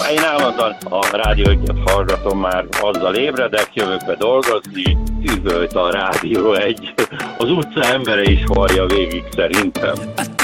Én állandóan a Rádió 1-et hallgatom, már azzal ébredek, jövök be dolgozni, üvölt a Rádió 1. Az utca embere is hallja végig szerintem.